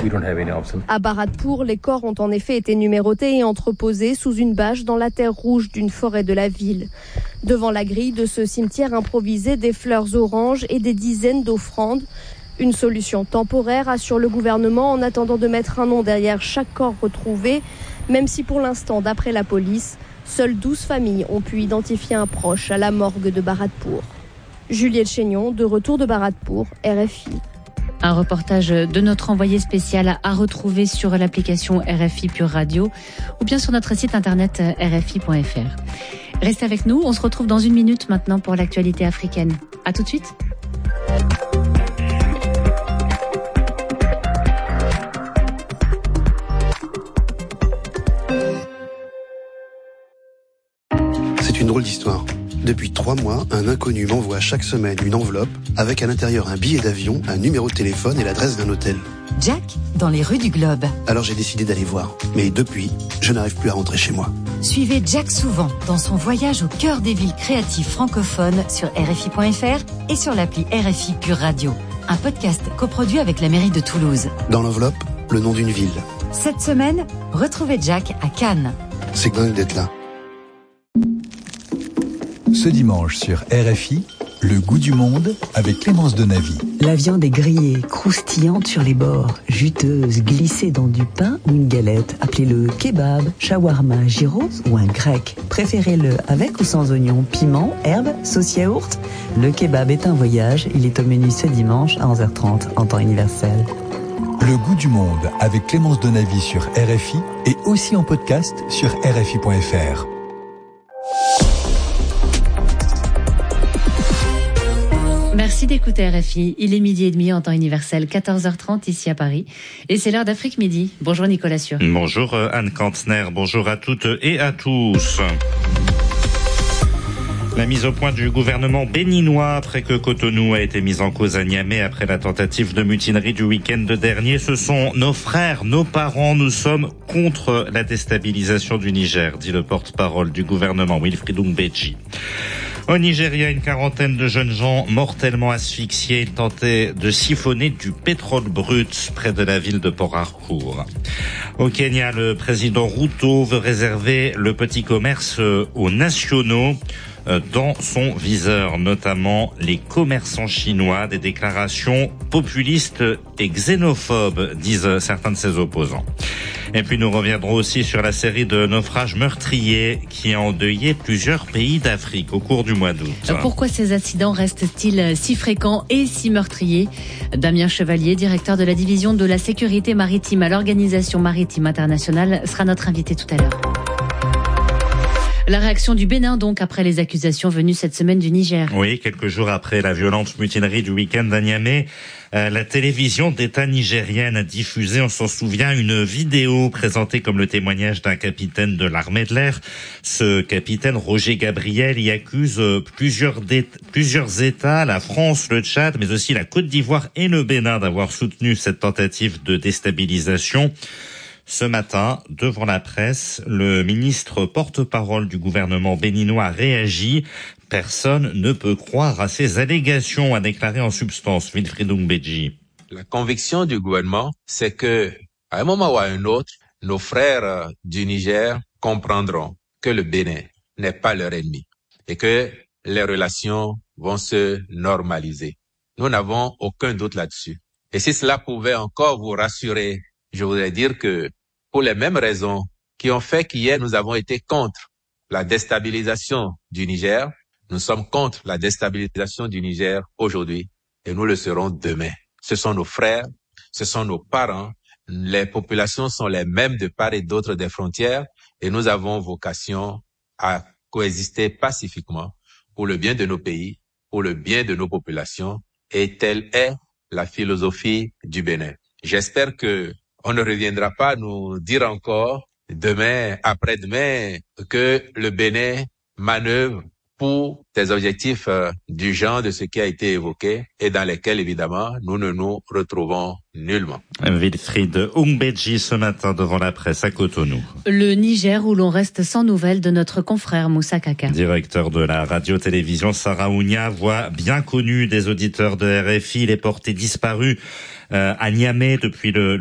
À Bharatpur, les corps ont en effet été numérotés et entreposés sous une bâche dans la terre rouge d'une forêt de la ville. Devant la grille de ce cimetière improvisé, des fleurs oranges et des dizaines d'offrandes. Une solution temporaire, assure le gouvernement, en attendant de mettre un nom derrière chaque corps retrouvé, même si pour l'instant, d'après la police, seules 12 familles ont pu identifier un proche à la morgue de Bharatpur. Juliette Chénion, de retour de Bharatpur, RFI. Un reportage de notre envoyé spécial à retrouver sur l'application RFI Pure Radio ou bien sur notre site internet rfi.fr. Restez avec nous, on se retrouve dans une minute maintenant pour l'actualité africaine. À tout de suite. C'est une drôle d'histoire. Depuis 3 mois, un inconnu m'envoie chaque semaine une enveloppe avec à l'intérieur un billet d'avion, un numéro de téléphone et l'adresse d'un hôtel. Jack, dans les rues du Globe. Alors j'ai décidé d'aller voir. Mais depuis, je n'arrive plus à rentrer chez moi. Suivez Jack souvent dans son voyage au cœur des villes créatives francophones sur RFI.fr et sur l'appli RFI Pure Radio. Un podcast coproduit avec la mairie de Toulouse. Dans l'enveloppe, le nom d'une ville. Cette semaine, retrouvez Jack à Cannes. C'est dingue d'être là. Ce dimanche sur RFI, le goût du monde avec Clémence Denavy. La viande est grillée, croustillante sur les bords, juteuse, glissée dans du pain ou une galette. Appelez-le kebab, shawarma, gyros ou un grec. Préférez-le avec ou sans oignons, piment, herbes, sauce yaourt. Le kebab est un voyage, il est au menu ce dimanche à 11h30 en temps universel. Le goût du monde avec Clémence Denavy sur RFI et aussi en podcast sur RFI.fr. Merci d'écouter RFI. Il est 12h30 en temps universel, 14h30 ici à Paris. Et c'est l'heure d'Afrique Midi. Bonjour Nicolas Sûr. Bonjour Anne Kantner. Bonjour à toutes et à tous. La mise au point du gouvernement béninois après que Cotonou a été mise en cause à Niamey après la tentative de mutinerie du week-end dernier. Ce sont nos frères, nos parents. Nous sommes contre la déstabilisation du Niger, dit le porte-parole du gouvernement, Wilfried Oumbeji. Au Nigeria, une quarantaine de jeunes gens mortellement asphyxiés tentaient de siphonner du pétrole brut près de la ville de Port Harcourt. Au Kenya, le président Ruto veut réserver le petit commerce aux nationaux dans son viseur, notamment les commerçants chinois. Des déclarations populistes et xénophobes, disent certains de ses opposants. Et puis nous reviendrons aussi sur la série de naufrages meurtriers qui a endeuillé plusieurs pays d'Afrique au cours du mois d'août. Pourquoi ces accidents restent-ils si fréquents et si meurtriers ? Damien Chevalier, directeur de la division de la sécurité maritime à l'Organisation maritime internationale, sera notre invité tout à l'heure. La réaction du Bénin, donc, après les accusations venues cette semaine du Niger. Oui, quelques jours après la violente mutinerie du week-end à Niamey, la télévision d'État nigérienne a diffusé, on s'en souvient, une vidéo présentée comme le témoignage d'un capitaine de l'armée de l'air. Ce capitaine, Roger Gabriel, y accuse plusieurs États, la France, le Tchad, mais aussi la Côte d'Ivoire et le Bénin d'avoir soutenu cette tentative de déstabilisation. Ce matin, devant la presse, le ministre porte-parole du gouvernement béninois a réagi. Personne ne peut croire à ces allégations, a déclaré en substance Wilfried Oumbeji. La conviction du gouvernement, c'est que, à un moment ou à un autre, nos frères du Niger comprendront que le Bénin n'est pas leur ennemi et que les relations vont se normaliser. Nous n'avons aucun doute là-dessus. Et si cela pouvait encore vous rassurer, je voudrais dire que pour les mêmes raisons qui ont fait qu'hier nous avons été contre la déstabilisation du Niger, nous sommes contre la déstabilisation du Niger aujourd'hui et nous le serons demain. Ce sont nos frères, ce sont nos parents, les populations sont les mêmes de part et d'autre des frontières et nous avons vocation à coexister pacifiquement pour le bien de nos pays, pour le bien de nos populations et telle est la philosophie du Bénin. J'espère que on ne reviendra pas nous dire encore demain, après-demain, que le Bénin manœuvre pour des objectifs du genre de ce qui a été évoqué et dans lesquels, évidemment, nous ne nous retrouvons nullement. Wilfried Oumbeji ce matin devant la presse à Cotonou. Le Niger où l'on reste sans nouvelles de notre confrère Moussa Kaka. Directeur de la radio-télévision Saraounia, voix bien connue des auditeurs de RFI, il est porté disparu à Niamey depuis le